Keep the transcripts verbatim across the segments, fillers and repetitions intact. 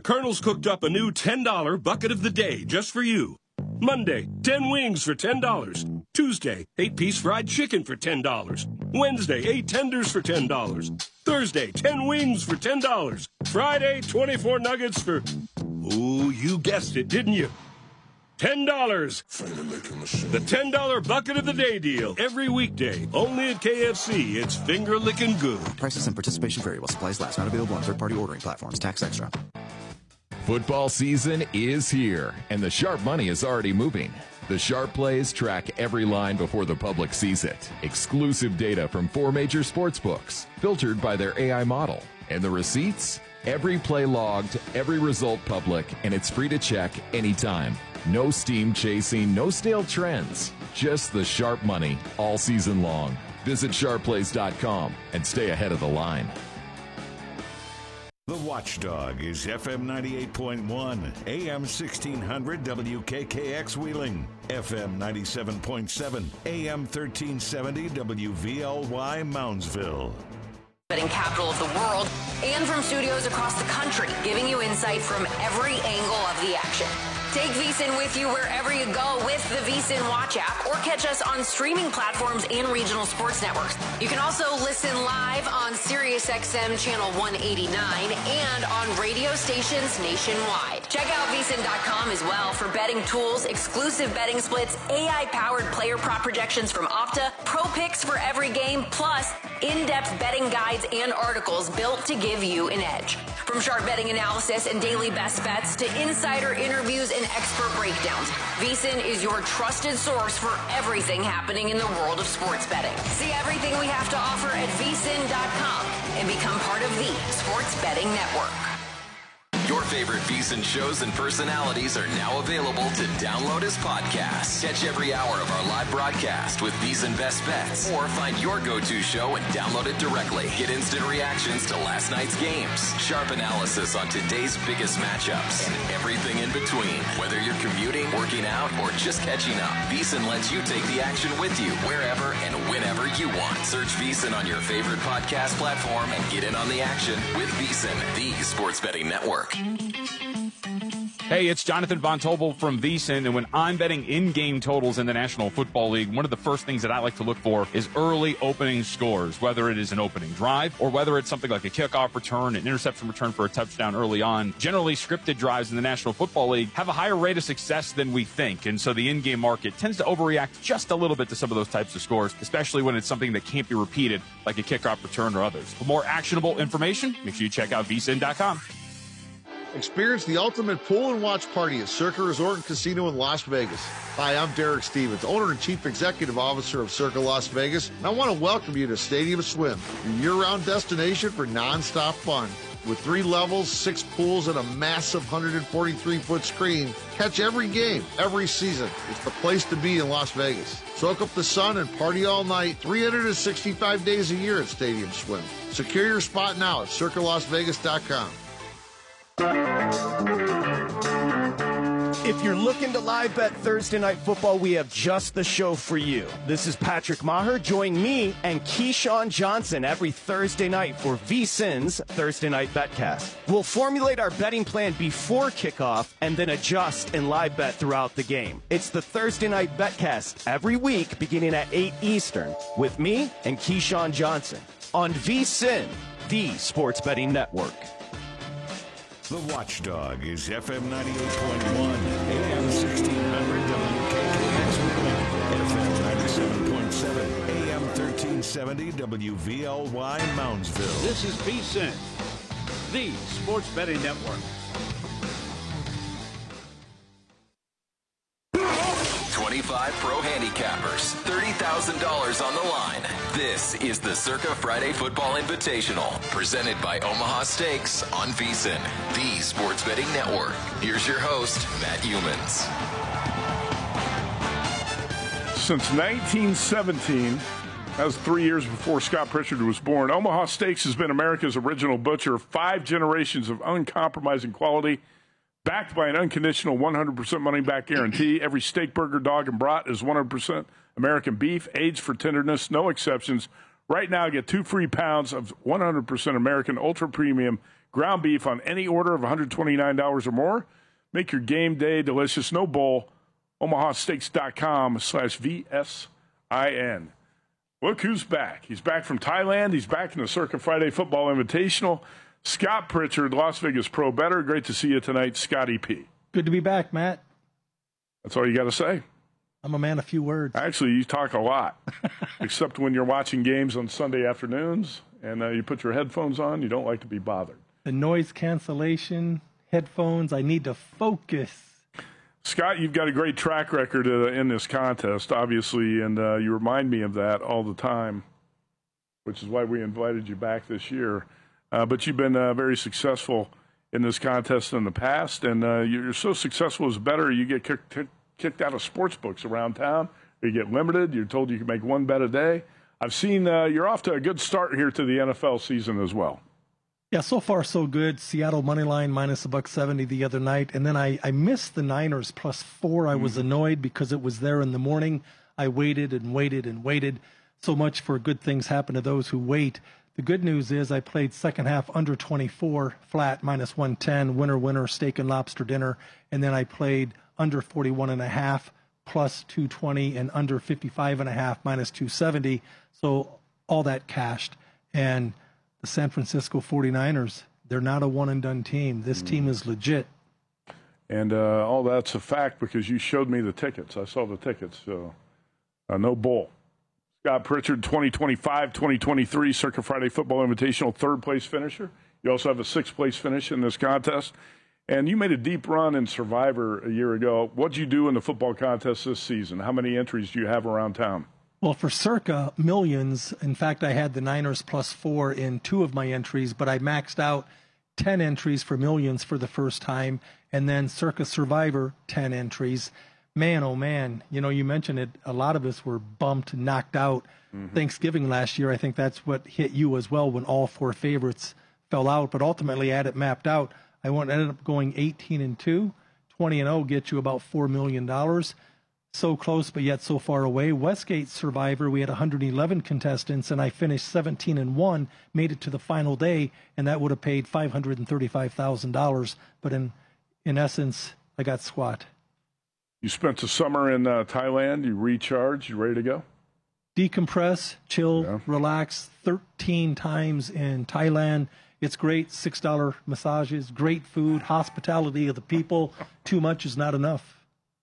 Colonel's cooked up a new ten dollar bucket of the day just for you. Monday, ten wings for ten dollars. Tuesday, eight piece fried chicken for ten dollars. Wednesday, eight tenders for ten dollars. Thursday, ten wings for ten dollars. Friday, twenty-four nuggets for... Oh, you guessed it, didn't you? ten dollars. The ten dollar bucket of the day deal. Every weekday. Only at K F C. It's finger-licking good. Prices and participation vary while supplies last. Not available on third-party ordering platforms. Tax extra. Football season is here, and the sharp money is already moving. The Sharp Plays track every line before the public sees it. Exclusive data from four major sports books, filtered by their A I model. And the receipts? Every play logged, every result public, and it's free to check anytime. No steam chasing, no stale trends. Just the sharp money all season long. Visit sharp plays dot com and stay ahead of the line. The Watchdog is F M ninety-eight point one, A M sixteen hundred W K K X Wheeling, F M ninety-seven point seven, A M thirteen seventy W V L Y Moundsville. Betting capital of the world, and from studios across the country, giving you insight from every angle of the action. Take VSiN with you wherever you go with the VSiN Watch app, or catch us on streaming platforms and regional sports networks. You can also listen live on SiriusXM channel one eighty-nine and on radio stations nationwide. Check out V S I N dot com as well for betting tools, exclusive betting splits, A I-powered player prop projections from Opta, pro picks for every game, plus in-depth betting guides and articles built to give you an edge. From sharp betting analysis and daily best bets to insider interviews and expert breakdowns, VSiN is your trusted source for everything happening in the world of sports betting. See everything we have to offer at V S I N dot com and become part of the Sports Betting Network. Your favorite VSiN shows and personalities are now available to download as podcasts. Catch every hour of our live broadcast with VSiN Best Bets, or find your go-to show and download it directly. Get instant reactions to last night's games, sharp analysis on today's biggest matchups, and everything in between. Whether you're commuting, working out, or just catching up, VSiN lets you take the action with you wherever and whenever you want. Search VSiN on your favorite podcast platform and get in on the action with VSiN, the Sports Betting Network. Hey, it's Jonathan Von Tobel from VSiN, and when I'm betting in-game totals in the National Football League, one of the first things that I like to look for is early opening scores, whether it is an opening drive or whether it's something like a kickoff return, an interception return for a touchdown early on. Generally, scripted drives in the National Football League have a higher rate of success than we think, and so the in-game market tends to overreact just a little bit to some of those types of scores, especially when it's something that can't be repeated, like a kickoff return or others. For more actionable information, make sure you check out V S I N dot com. Experience the ultimate pool and watch party at Circa Resort and Casino in Las Vegas. Hi, I'm Derek Stevens, owner and chief executive officer of Circa Las Vegas, and I want to welcome you to Stadium Swim, your year-round destination for non-stop fun. With three levels, six pools, and a massive one hundred forty-three foot screen, catch every game, every season. It's the place to be in Las Vegas. Soak up the sun and party all night, three hundred sixty-five days a year at Stadium Swim. Secure your spot now at Circa Las Vegas dot com. If you're looking to live bet Thursday Night Football, we have just the show for you. This is Patrick Maher. Join me and Keyshawn Johnson every Thursday night for VSiN's Thursday Night Betcast. We'll formulate our betting plan before kickoff and then adjust and live bet throughout the game. It's the Thursday Night Betcast every week beginning at eight Eastern with me and Keyshawn Johnson on VSiN, the Sports Betting Network. The Watchdog is F M ninety-eight point one, A M sixteen hundred W K K X Wheeling, F M ninety-seven point seven, A M thirteen seventy W V L Y Moundsville. This is VSiN, the Sports Betting Network. twenty-five pro handicappers, thirty thousand dollars on the line. This is the Circa Friday Football Invitational, presented by Omaha Steaks on VSiN, the Sports Betting Network. Here's your host, Matt Youmans. Since nineteen seventeen, that was three years before Scott Pritchard was born, Omaha Steaks has been America's original butcher, five generations of uncompromising quality, backed by an unconditional one hundred percent money-back guarantee. Every steak, burger, dog, and brat is one hundred percent American beef, aged for tenderness, no exceptions. Right now, get two free pounds of one hundred percent American ultra-premium ground beef on any order of one hundred twenty-nine dollars or more. Make your game day delicious. No bull. Omaha Steaks dot com slash V S I N. Look who's back. He's back from Thailand. He's back in the Circa Friday Football Invitational. Scott Pritchard, Las Vegas Pro Bettor. Great to see you tonight, Scotty P. Good to be back, Matt. That's all you got to say. I'm a man of few words. Actually, you talk a lot, except when you're watching games on Sunday afternoons and uh, you put your headphones on. You don't like to be bothered. The noise cancellation, headphones, I need to focus. Scott, you've got a great track record uh, in this contest, obviously, and uh, you remind me of that all the time, which is why we invited you back this year. Uh, but you've been uh, very successful in this contest in the past, and uh, you're so successful as better, you get kicked, kicked, kicked out of sports books around town. You get limited. You're told you can make one bet a day. I've seen uh, you're off to a good start here to the N F L season as well. Yeah, so far so good. Seattle money line minus a buck seventy the other night, and then I, I missed the Niners plus four. I was mm-hmm. annoyed because it was there in the morning. I waited and waited and waited. So much for good things happen to those who wait. The good news is I played second half under twenty-four, flat, minus one ten, winner, winner, steak and lobster dinner. And then I played under forty-one and a half, plus two twenty, and under fifty-five and a half, minus two seventy. So all that cashed. And the San Francisco forty-niners, they're not a one-and-done team. This mm. team is legit. And uh, all that's a fact because you showed me the tickets. I saw the tickets. So uh, no bull. Scott Pritchard, twenty twenty-five twenty twenty-three Circa Friday Football Invitational, third-place finisher. You also have a sixth-place finish in this contest. And you made a deep run in Survivor a year ago. What did you do in the football contest this season? How many entries do you have around town? Well, for Circa, millions. In fact, I had the Niners plus four in two of my entries, but I maxed out ten entries for millions for the first time. And then Circa Survivor, ten entries. Man, oh, man, you know, you mentioned it. A lot of us were bumped, knocked out. Mm-hmm. Thanksgiving last year, I think that's what hit you as well when all four favorites fell out. But ultimately, I had it mapped out. I ended up going eighteen and two. twenty and oh gets you about four million dollars. So close, but yet so far away. Westgate Survivor, we had one hundred eleven contestants, and I finished seventeen and one, made it to the final day, and that would have paid five hundred thirty-five thousand dollars. But in, in essence, I got squat. You spent the summer in uh, Thailand. You recharged. You ready to go? Decompress, chill, yeah. relax. thirteen times in Thailand. It's great. six dollar massages, great food, hospitality of the people. Too much is not enough.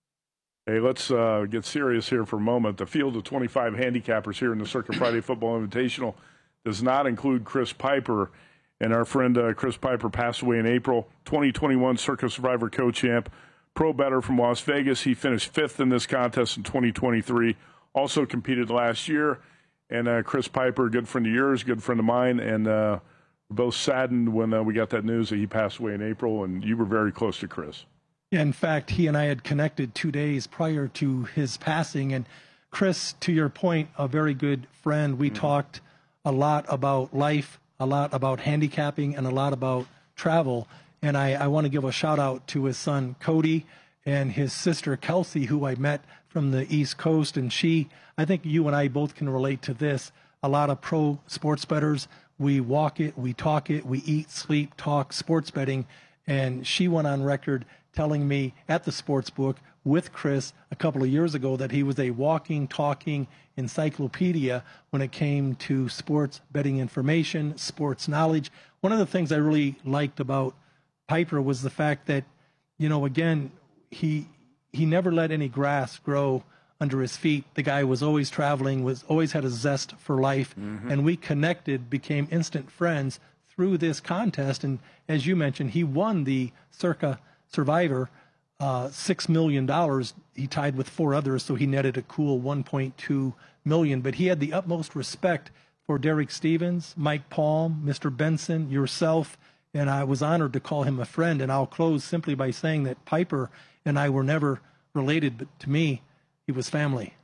Hey, let's uh, get serious here for a moment. The field of twenty-five handicappers here in the Circa Friday Football Invitational does not include Chris Piper. And our friend uh, Chris Piper passed away in April. twenty twenty-one Circa Survivor co-champ. Pro bettor from Las Vegas. He finished fifth in this contest in twenty twenty-three. Also competed last year. And uh, Chris Piper, good friend of yours, good friend of mine. And uh, we're both saddened when uh, we got that news that he passed away in April. And you were very close to Chris. Yeah, in fact, he and I had connected two days prior to his passing. And Chris, to your point, a very good friend. We mm-hmm. talked a lot about life, a lot about handicapping, and a lot about travel. And I, I want to give a shout out to his son, Cody, and his sister, Kelsey, who I met from the East Coast. And she, I think you and I both can relate to this. A lot of pro sports bettors, we walk it, we talk it, we eat, sleep, talk sports betting. And she went on record telling me at the sports book with Chris a couple of years ago that he was a walking, talking encyclopedia when it came to sports betting information, sports knowledge. One of the things I really liked about Piper was the fact that, you know, again, he he never let any grass grow under his feet. The guy was always traveling, was always had a zest for life, mm-hmm. and we connected, became instant friends through this contest. And as you mentioned, he won the Circa Survivor, uh, six million dollars. He tied with four others, so he netted a cool one point two million dollars. But he had the utmost respect for Derek Stevens, Mike Palm, Mister Benson, yourself, and I was honored to call him a friend. And I'll close simply by saying that Piper and I were never related, but to me, he was family.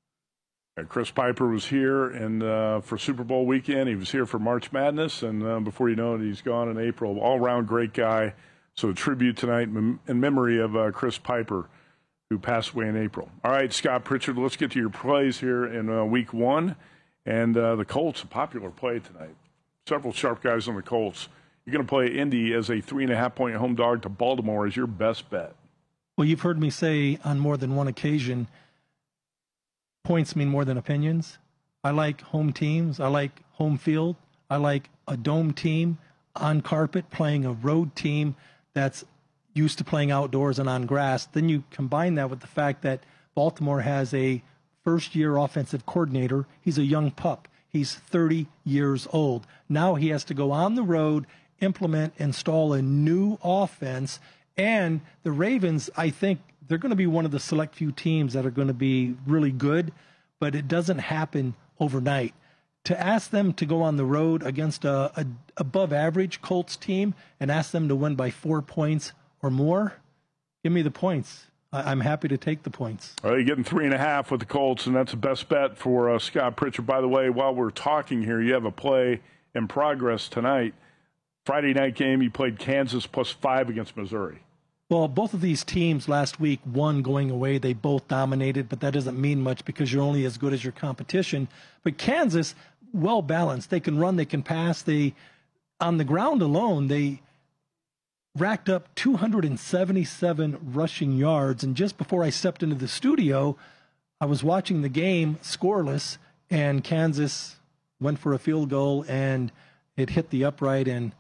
And Chris Piper was here and uh, for Super Bowl weekend. He was here for March Madness, and uh, before you know it, he's gone in April. All-around great guy. So a tribute tonight in memory of uh, Chris Piper, who passed away in April. All right, Scott Pritchard, let's get to your plays here in uh, week one. And uh, the Colts, a popular play tonight. Several sharp guys on the Colts. You're going to play Indy as a three and a half point home dog to Baltimore as your best bet. Well, you've heard me say on more than one occasion, points mean more than opinions. I like home teams. I like home field. I like a dome team on carpet playing a road team that's used to playing outdoors and on grass. Then you combine that with the fact that Baltimore has a first-year offensive coordinator. He's a young pup. He's thirty years old. Now he has to go on the road, implement, install a new offense. And the Ravens, I think, they're going to be one of the select few teams that are going to be really good, but it doesn't happen overnight. To ask them to go on the road against a, a above-average Colts team and ask them to win by four points or more, give me the points. I, I'm happy to take the points. Well, you're getting three and a half with the Colts, and that's the best bet for uh, Scott Pritchard. By the way, while we're talking here, you have a play in progress tonight. Friday night game, you played Kansas plus five against Missouri. Well, both of these teams last week won going away. They both dominated, but that doesn't mean much because you're only as good as your competition. But Kansas, well balanced. They can run, they can pass. They, on the ground alone, they racked up two hundred seventy-seven rushing yards. And just before I stepped into the studio, I was watching the game scoreless, and Kansas went for a field goal, and it hit the upright and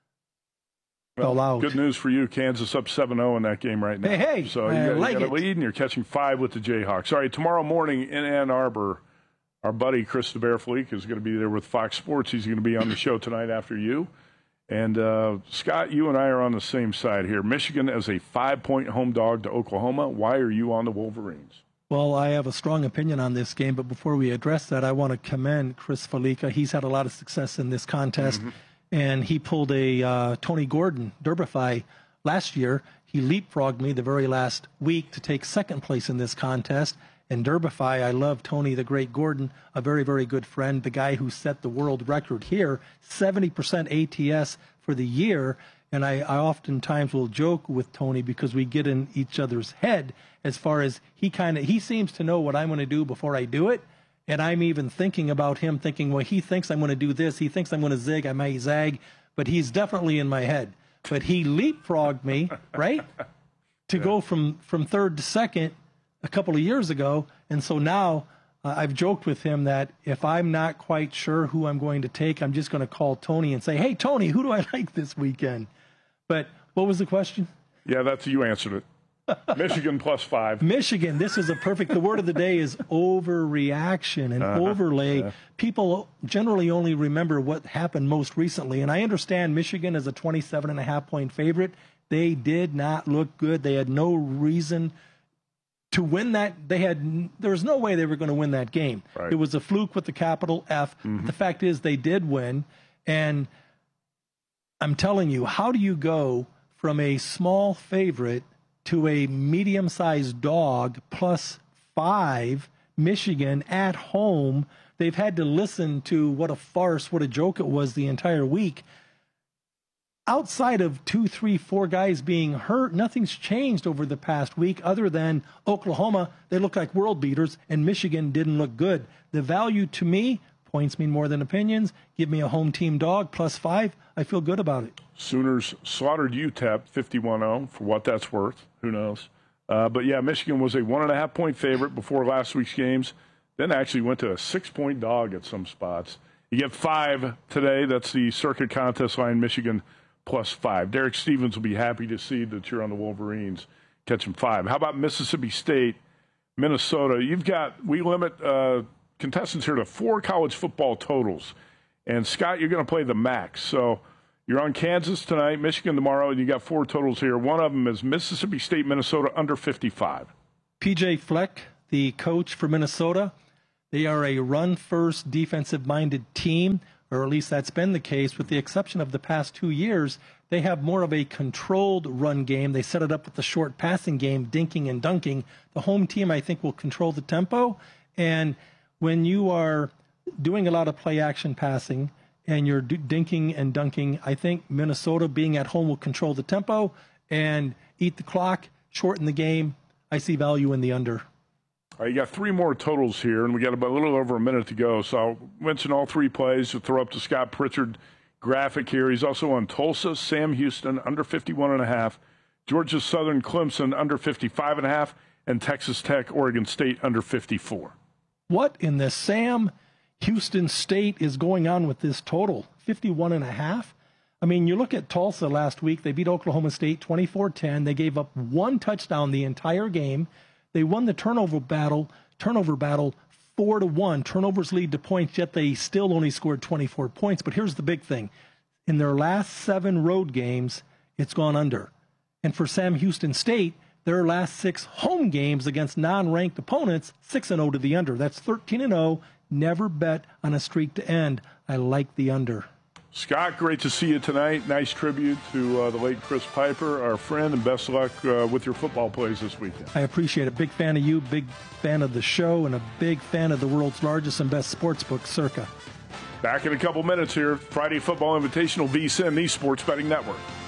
well, fell out. Good news for you. Kansas up seven oh in that game right now. Hey, hey, so you I got, like you got it. a lead, and you're catching five with the Jayhawks. All right, tomorrow morning in Ann Arbor, our buddy Chris DeBearfleek is going to be there with Fox Sports. He's going to be on the show tonight after you. And, uh, Scott, you and I are on the same side here. Michigan as a five-point home dog to Oklahoma. Why are you on the Wolverines? Well, I have a strong opinion on this game, but before we address that, I want to commend Chris Felica. He's had a lot of success in this contest, mm-hmm. and he pulled a uh, Tony Gordon Derbify last year. He leapfrogged me the very last week to take second place in this contest. And Derbify, I love Tony the Great Gordon, a very, very good friend, the guy who set the world record here, seventy percent A T S for the year. And I, I oftentimes will joke with Tony because we get in each other's head as far as he kind of, he seems to know what I'm going to do before I do it. And I'm even thinking about him thinking, well, he thinks I'm going to do this. He thinks I'm going to zig. I might zag, but he's definitely in my head. But he leapfrogged me, right, to yeah. go from, from third to second a couple of years ago. And so now uh, I've joked with him that if I'm not quite sure who I'm going to take, I'm just going to call Tony and say, hey, Tony, who do I like this weekend? But what was the question? Yeah, that's you answered it. Michigan plus five. Michigan, this is a perfect, the word of the day is overreaction and uh-huh. overlay. Yeah. People generally only remember what happened most recently. And I understand Michigan is a twenty-seven and a half point favorite. They did not look good. They had no reason to win that. They had, there was no way they were going to win that game. Right. It was a fluke with the capital F. Mm-hmm. The fact is they did win. And I'm telling you, how do you go from a small favorite to a medium-sized dog plus five, Michigan at home? They've had to listen to what a farce, what a joke it was the entire week. Outside of two, three, four guys being hurt, nothing's changed over the past week other than Oklahoma. They look like world beaters, and Michigan didn't look good. The value to me, points mean more than opinions. Give me a home team dog plus five. I feel good about it. Sooners slaughtered U T E P fifty-one oh for what that's worth. Who knows? Uh, but, yeah, Michigan was a one-and-a-half point favorite before last week's games, then actually went to a six-point dog at some spots. You get five today. That's the circuit contest line, Michigan plus five. Derek Stevens will be happy to see that you're on the Wolverines catching five. How about Mississippi State, Minnesota? You've got, we limit uh, contestants here to four college football totals. And, Scott, you're going to play the max. So you're on Kansas tonight, Michigan tomorrow, and you got four totals here. One of them is Mississippi State, Minnesota, under fifty-five. P J Fleck, the coach for Minnesota, they are a run-first, defensive-minded team, or at least that's been the case, with the exception of the past two years. They have more of a controlled run game. They set it up with the short passing game, dinking and dunking. The home team, I think, will control the tempo. And when you are doing a lot of play-action passing and you're dinking and dunking, I think Minnesota being at home will control the tempo and eat the clock, shorten the game. I see value in the under. All right, you got three more totals here, and we got about a little over a minute to go. So I'll mention all three plays to throw up to Scott Pritchard. graphic here. He's also on Tulsa, Sam Houston, under fifty-one and a half, Georgia Southern Clemson, under fifty-five and a half, and Texas Tech, Oregon State, under fifty-four. What in the Sam Houston State is going on with this total? fifty-one and a half? I mean, you look at Tulsa last week. They beat Oklahoma State twenty-four ten. They gave up one touchdown the entire game. They won the turnover battle, turnover battle four to one. Turnovers lead to points, yet they still only scored twenty-four points. But here's the big thing. In their last seven road games, it's gone under. And for Sam Houston State, their last six home games against non-ranked opponents, six and oh to the under. That's thirteen and oh. Never bet on a streak to end. I like the under. Scott, great to see you tonight. Nice tribute to uh, the late Chris Piper, our friend, and best of luck uh, with your football plays this weekend. I appreciate it. Big fan of you, big fan of the show, and a big fan of the world's largest and best sports book, Circa. Back in a couple minutes here. Friday Football Invitational, VSiN, the Sports Betting Network.